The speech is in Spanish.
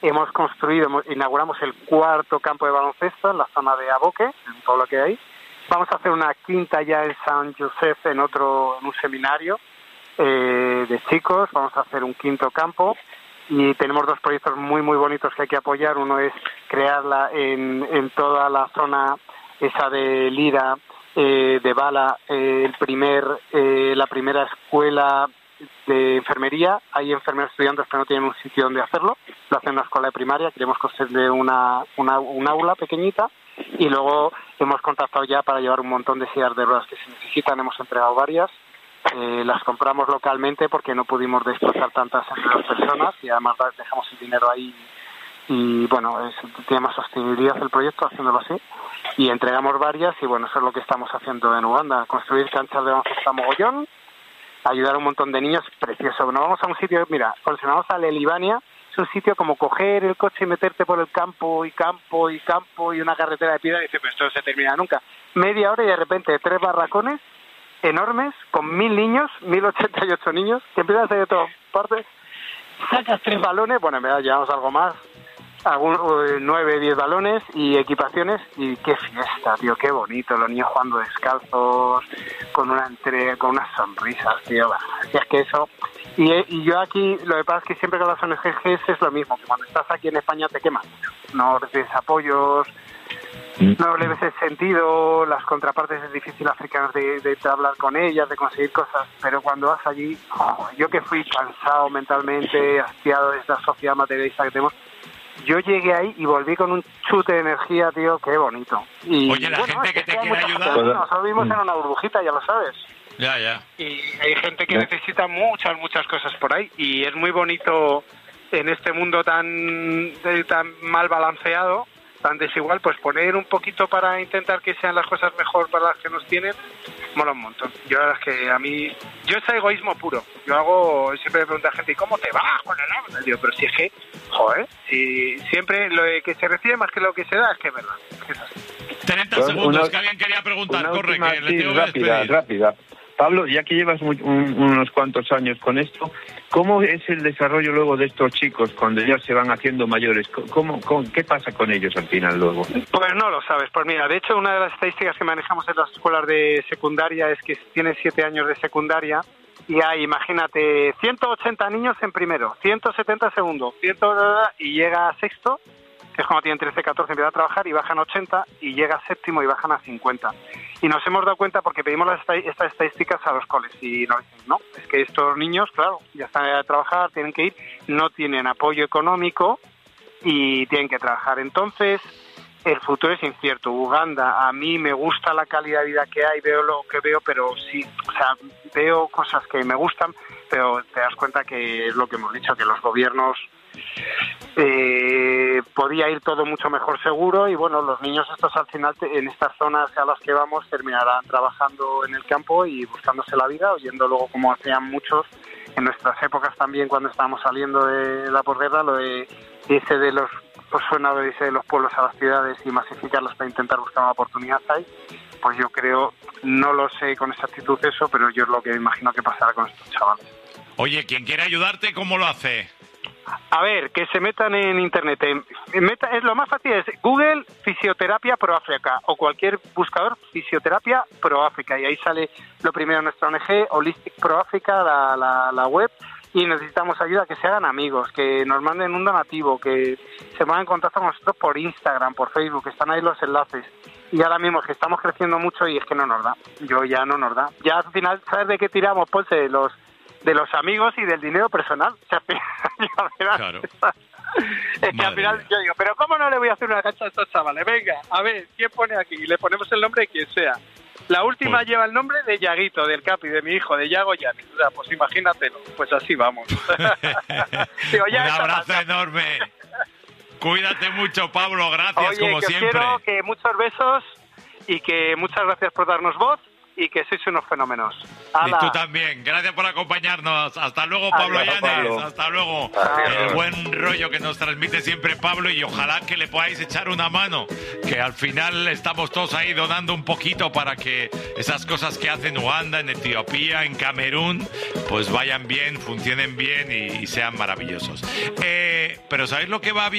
inauguramos el 4º campo de baloncesto en la zona de Aboque, en todo lo que hay. Vamos a hacer una quinta ya en San Josep, en un seminario de chicos. Vamos a hacer un 5º campo y tenemos 2 proyectos muy muy bonitos que hay que apoyar. Uno es crearla en toda la zona esa de Lira, de Bala, la primera escuela de enfermería. Hay enfermeros estudiantes que no tienen un sitio donde hacerlo, lo hacen en una escuela de primaria. Queremos construirle un aula pequeñita y luego hemos contactado ya para llevar un montón de sillas de ruedas que se necesitan. Hemos entregado varias, las compramos localmente porque no pudimos desplazar tantas entre las personas y además dejamos el dinero ahí y bueno, tiene más sostenibilidad el proyecto haciéndolo así y entregamos varias y bueno, eso es lo que estamos haciendo en Uganda, construir canchas de baloncesto a mogollón, ayudar a un montón de niños, precioso. Nos vamos a un sitio, mira, cuando nos vamos a Lelibania, es un sitio como coger el coche y meterte por el campo y una carretera de piedra y dices, pero esto no se termina nunca. Media hora y de repente 3 barracones enormes con 1.000 niños, 1.088 niños, que empiezan a salir de todas partes, sacas 3 balones, bueno, en verdad llevamos algo más, 9, 10 balones y equipaciones y qué fiesta, tío, qué bonito, los niños jugando descalzos, con una entrega, con unas sonrisas, tío, y es que eso, y yo aquí, lo que pasa es que siempre con las ONGs es lo mismo, que cuando estás aquí en España te queman mucho, no recibes apoyos, no le ves el sentido, las contrapartes es difícil africanas de hablar con ellas, de conseguir cosas, pero cuando vas allí, yo que fui cansado mentalmente, hastiado de esta sociedad materialista que tenemos, yo llegué ahí y volví con un chute de energía, tío, qué bonito. Y, oye, la bueno, gente que te quiere ayudar... Nosotros vivimos en una burbujita, ya lo sabes. Ya. Y hay gente que necesita muchas cosas por ahí. Y es muy bonito en este mundo tan mal balanceado, tan desigual, pues poner un poquito para intentar que sean las cosas mejor para las que nos tienen, mola un montón. Yo la verdad es que a mí, yo es egoísmo puro. Siempre me pregunta a gente, ¿y cómo te va con el agua? Digo, pero si es que, si siempre lo que se recibe más que lo que se da, es que es verdad. Es así. 30 segundos, que alguien quería preguntar, corre, que le tengo que despedir. Rápida. Pablo, ya que llevas unos cuantos años con esto, ¿cómo es el desarrollo luego de estos chicos cuando ya se van haciendo mayores? ¿Qué pasa con ellos al final luego? Pues no lo sabes. Pues mira, de hecho, una de las estadísticas que manejamos en las escuelas de secundaria es que tienen 7 años de secundaria y hay, imagínate, 180 niños en primero, 170 en segundo, y llega a sexto, que es cuando tienen 13, 14, empiezan a trabajar y bajan 80, y llega a séptimo y bajan a 50. Y nos hemos dado cuenta porque pedimos estas estadísticas a los coles y nos dicen, no, es que estos niños, claro, ya están a trabajar, tienen que ir, no tienen apoyo económico y tienen que trabajar. Entonces, el futuro es incierto. Uganda, a mí me gusta la calidad de vida que hay, veo lo que veo, pero sí, o sea, veo cosas que me gustan, pero te das cuenta que es lo que hemos dicho, que los gobiernos podía ir todo mucho mejor seguro y bueno, los niños estos al final en estas zonas a las que vamos terminarán trabajando en el campo y buscándose la vida, oyendo luego como hacían muchos en nuestras épocas también cuando estábamos saliendo de la posguerra, lo de irse de los pueblos a las ciudades y masificarlos para intentar buscar una oportunidad ahí. Pues yo creo, no lo sé con exactitud eso, pero yo es lo que imagino que pasará con estos chavales. Oye, quien quiera ayudarte, ¿cómo lo hace? A ver, que se metan en internet. Es lo más fácil es Google Fisioterapia Pro África o cualquier buscador Fisioterapia Pro África y ahí sale lo primero de nuestra ONG, Holistic Pro África, la web, y necesitamos ayuda, que se hagan amigos, que nos manden un donativo, que se pongan en contacto con nosotros por Instagram, por Facebook, están ahí los enlaces. Y ahora mismo es que estamos creciendo mucho y es que no nos da. Ya no nos da. Ya al final, ¿sabes de qué tiramos, Ponce? De los amigos y del dinero personal. O sea, claro. Es que al final yo digo, pero ¿cómo no le voy a hacer una cancha a estos chavales? Venga, a ver, ¿quién pone aquí? Y le ponemos el nombre de quien sea. La última lleva el nombre de Yaguito, del Capi, de mi hijo, de Yago Yanis. O sea, pues imagínatelo. Pues así vamos. Digo, un abrazo enorme. Cuídate mucho, Pablo. Gracias, como que siempre. Quiero que muchos besos y que muchas gracias por darnos voz. y que sois unos fenómenos. Y tú también. Gracias por acompañarnos. Hasta luego, Pablo Adiós, Llanes. Pablo. Hasta luego. Adiós. El buen rollo que nos transmite siempre Pablo, y ojalá que le podáis echar una mano, que al final estamos todos ahí donando un poquito para que esas cosas que hacen Uganda, en Etiopía, en Camerún, pues vayan bien, funcionen bien y sean maravillosos. Pero ¿sabéis lo que va bien?